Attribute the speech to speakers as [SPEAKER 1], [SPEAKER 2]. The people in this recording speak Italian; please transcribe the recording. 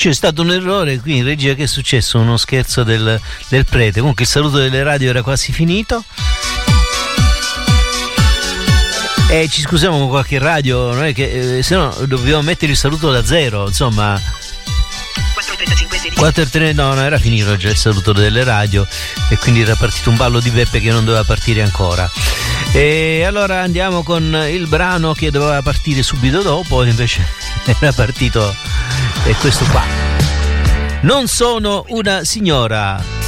[SPEAKER 1] C'è stato un errore qui in regia. Che è successo? Uno scherzo del prete. Comunque il saluto delle radio era quasi finito. E ci scusiamo con qualche radio, non è che se no dobbiamo mettere il saluto da zero, insomma. 4:30, no, era finito già il saluto delle radio e quindi era partito un ballo di Beppe che non doveva partire ancora. E allora andiamo con il brano che doveva partire subito dopo, invece era partito, e questo qua. Non sono una signora.